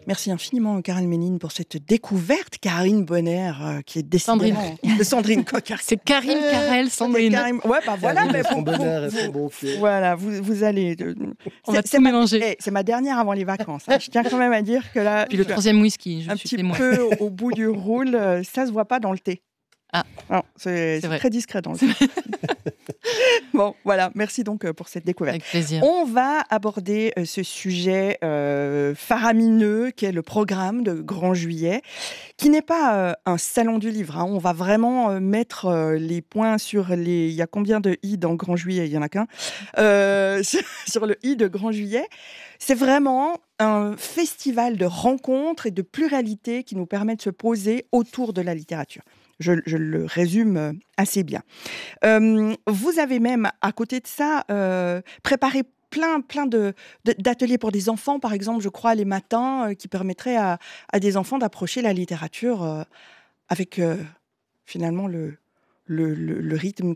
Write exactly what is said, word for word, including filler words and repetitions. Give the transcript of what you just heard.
Merci infiniment, Karine Ménine, pour cette découverte. Karine Bonner, euh, qui est décidément... Sandrine. De Sandrine Coquard. C'est Karine Carrel, Sandrine. Karine... Ouais, bah voilà. Karine Mais et son vous, bonheur vous, et son vous, bon pied. voilà, vous, vous allez... euh, On va c'est- tout c'est ma- mélanger. eh, c'est ma dernière avant les vacances. hein. Je tiens quand même à dire que là... Puis le je suis troisième whisky, je un suis petit témoin. peu au, au bout du roule. euh, Ça se voit pas dans le thé. Ah. Non, c'est c'est vrai. très discret dans le thé. Bon, voilà. Merci donc euh, pour cette découverte. Avec plaisir. On va aborder euh, ce sujet euh, faramineux qu'est le programme de Grand Juillet, qui n'est pas euh, un salon du livre. hein. On va vraiment euh, mettre euh, les points sur les... Il y a combien de i dans Grand Juillet? Il y en a qu'un. Euh, sur, sur le i de Grand Juillet. C'est vraiment un festival de rencontres et de pluralité qui nous permet de se poser autour de la littérature. Je, je le résume euh, assez bien. Euh, vous avez même, à côté de ça, euh, préparé plein, plein de, de- d'ateliers pour des enfants, par exemple, je crois, les matins, euh, qui permettraient à, à des enfants d'approcher la littérature euh, avec, euh, finalement, le, le, le, le rythme